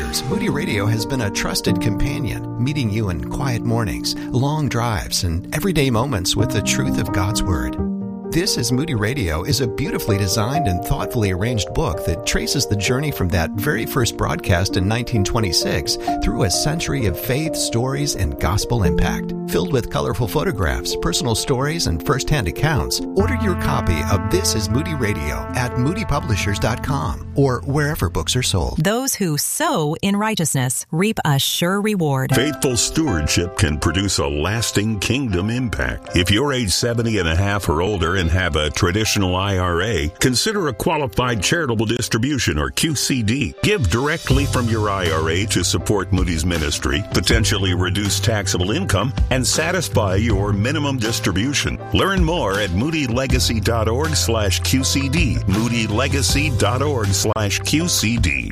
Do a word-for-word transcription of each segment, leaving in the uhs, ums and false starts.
years, Moody Radio has been a trusted companion, meeting you in quiet mornings, long drives, and everyday moments with the truth of God's Word. This is Moody Radio is a beautifully designed and thoughtfully arranged book that traces the journey from that very first broadcast in nineteen twenty-six through a century of faith, stories, and gospel impact. Filled with colorful photographs, personal stories, and first-hand accounts, order your copy of This is Moody Radio at moody publishers dot com or wherever books are sold. Those who sow in righteousness reap a sure reward. Faithful stewardship can produce a lasting kingdom impact. If you're age seventy and a half or older and have a traditional I R A, consider a qualified charitable distribution or Q C D. Give directly from your I R A to support Moody's ministry, potentially reduce taxable income, and satisfy your minimum distribution. Learn more at moody legacy dot org slash Q C D. moody legacy dot org slash Q C D.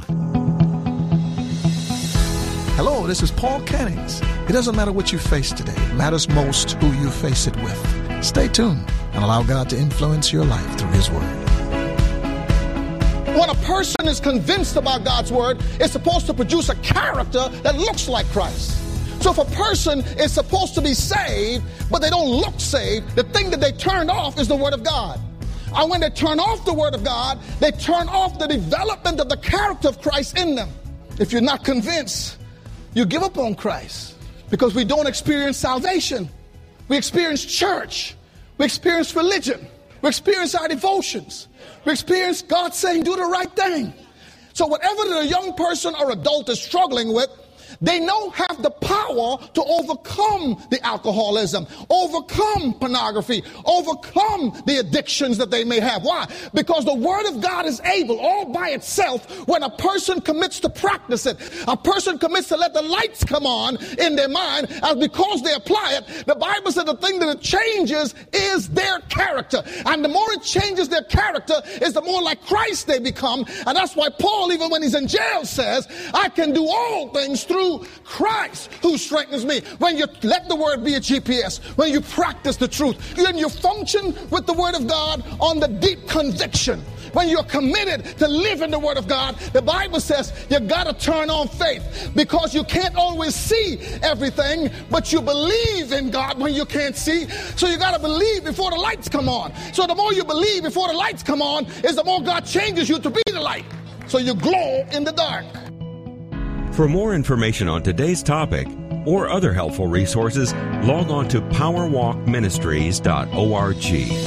Hello, this is Paul Cannings. It doesn't matter what you face today. It matters most who you face it with. Stay tuned and allow God to influence your life through His Word. When a person is convinced about God's Word, it's supposed to produce a character that looks like Christ. So if a person is supposed to be saved, but they don't look saved, the thing that they turn off is the Word of God. And when they turn off the Word of God, they turn off the development of the character of Christ in them. If you're not convinced, you give up on Christ because we don't experience salvation. We experience church. We experience religion. We experience our devotions. We experience God saying, do the right thing. So whatever the young person or adult is struggling with, they now have the power to overcome the alcoholism, overcome pornography, overcome the addictions that they may have. Why? Because the Word of God is able all by itself when a person commits to practice it. A person commits to let the lights come on in their mind, and because they apply it, the Bible said the thing that it changes is their character. And the more it changes their character is the more like Christ they become. And that's why Paul, even when he's in jail, says, I can do all things through Christ who strengthens me. When you let the Word be a G P S, when you practice the truth, then you function with the Word of God on the deep conviction. When you're committed to live in the Word of God, the Bible says you got to turn on faith because you can't always see everything, but you believe in God when you can't see. So you got to believe before the lights come on. So the more you believe before the lights come on is the more God changes you to be the light. So you glow in the dark. For more information on today's topic or other helpful resources, log on to power walk ministries dot org.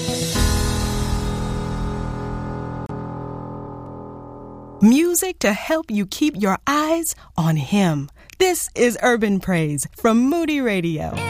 Music to help you keep your eyes on Him. This is Urban Praise from Moody Radio.